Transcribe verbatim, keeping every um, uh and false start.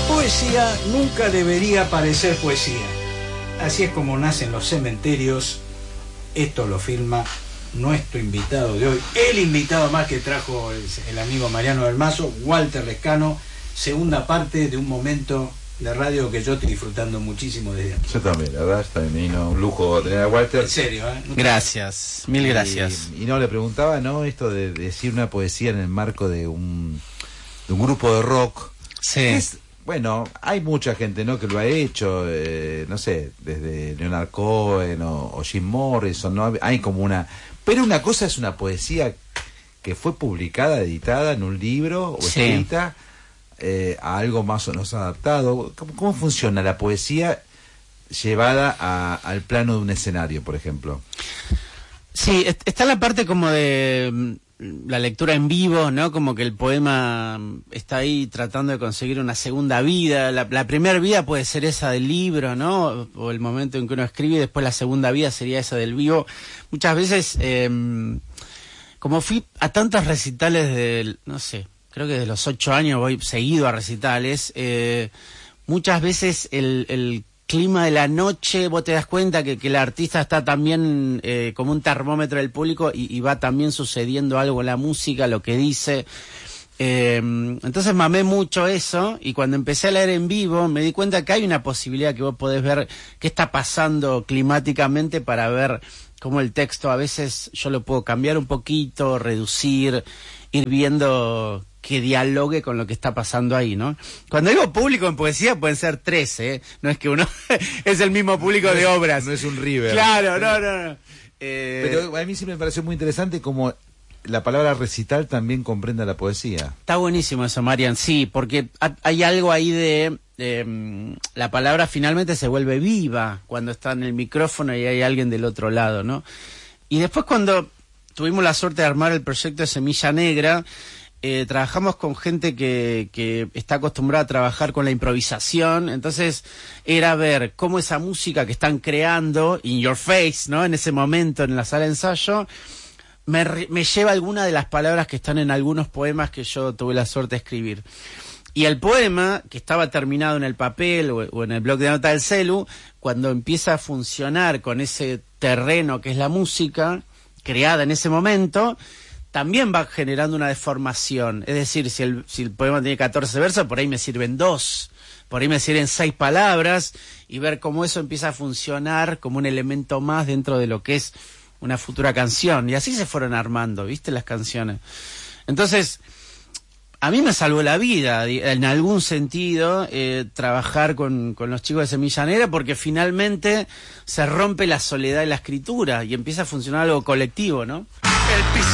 poesía nunca debería parecer poesía. Así es como nacen los cementerios. Esto lo firma nuestro invitado de hoy, el invitado más que trajo el, el amigo Mariano del Mazo, Walter Lescano. Segunda parte de un momento de radio que yo estoy disfrutando muchísimo desde aquí. Yo también, la verdad, está bien, un lujo tener a Walter. En serio, ¿eh? Gracias, mil gracias. Y, y no, le preguntaba, ¿no? Esto de, de decir una poesía en el marco de un, de un grupo de rock. Sí. Es, bueno, hay mucha gente, ¿no?, que lo ha hecho, eh, no sé, desde Leonard Cohen o, o Jim Morrison, ¿no? Hay como una... Pero una cosa es una poesía que fue publicada, editada en un libro o Sí. escrita... Eh, a algo más o menos adaptado. ¿Cómo, cómo funciona la poesía llevada a, al plano de un escenario, por ejemplo? Sí, est- está la parte como de mm, la lectura en vivo, ¿no? Como que el poema está ahí tratando de conseguir una segunda vida. La, la primera vida puede ser esa del libro, ¿no? O el momento en que uno escribe, y después la segunda vida sería esa del vivo. Muchas veces, eh, como fui a tantos recitales del, no sé, creo que desde los ocho años voy seguido a recitales, eh, muchas veces el, el clima de la noche, vos te das cuenta que, que el artista está también eh, como un termómetro del público y, y va también sucediendo algo en la música, lo que dice. Eh, entonces mamé mucho eso, y cuando empecé a leer en vivo me di cuenta que hay una posibilidad que vos podés ver qué está pasando climáticamente para ver cómo el texto a veces yo lo puedo cambiar un poquito, reducir, ir viendo que dialogue con lo que está pasando ahí, ¿no? Cuando digo público en poesía pueden ser tres, ¿eh? No es que uno es el mismo público no de es, obras. No es un River. Claro, no, no, no. Eh... Pero a mí sí me pareció muy interesante como la palabra recital también comprende la poesía. Está buenísimo eso, Marian, sí, porque ha, hay algo ahí de... Eh, la palabra finalmente se vuelve viva cuando está en el micrófono y hay alguien del otro lado, ¿no? Y después cuando tuvimos la suerte de armar el proyecto de Semilla Negra, eh, trabajamos con gente que, que está acostumbrada a trabajar con la improvisación, entonces era ver cómo esa música que están creando, in your face, ¿no? En ese momento en la sala de ensayo, me, me lleva alguna de las palabras que están en algunos poemas que yo tuve la suerte de escribir. Y el poema, que estaba terminado en el papel o, o en el bloc de nota del celu, cuando empieza a funcionar con ese terreno que es la música, creada en ese momento, también va generando una deformación. Es decir, si el, si el poema tiene catorce versos, por ahí me sirven dos, por ahí me sirven seis palabras, y ver cómo eso empieza a funcionar como un elemento más dentro de lo que es una futura canción. Y así se fueron armando, ¿viste? Las canciones. Entonces... a mí me salvó la vida, en algún sentido, eh, trabajar con, con los chicos de Semilla Negra, porque finalmente se rompe la soledad de la escritura y empieza a funcionar algo colectivo, ¿no? El